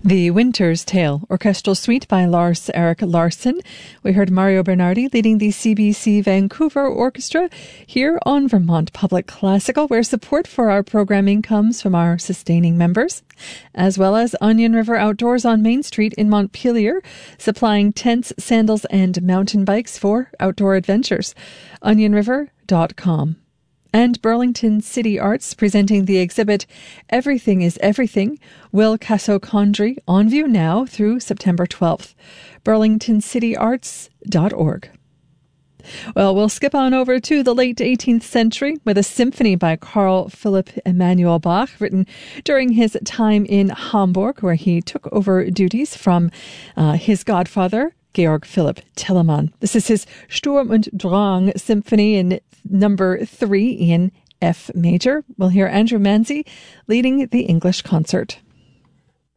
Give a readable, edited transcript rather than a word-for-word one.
The Winter's Tale Orchestral Suite by Lars-Erik Larsson. We heard Mario Bernardi leading the CBC Vancouver Orchestra here on Vermont Public Classical, where support for our programming comes from our sustaining members, as well as Onion River Outdoors on Main Street in Montpelier, supplying tents, sandals, and mountain bikes for outdoor adventures. onionriver.com. And Burlington City Arts presenting the exhibit Everything is Everything, Will Casso-Condry, on view now through September 12th. burlingtoncityarts.org. Well, we'll skip on over to the late 18th century with a symphony by Carl Philipp Emanuel Bach, written during his time in Hamburg, where he took over duties from his godfather, Georg Philipp Telemann. This is his Sturm und Drang Symphony in number 3 in F major. We'll hear Andrew Manzi leading the English concert.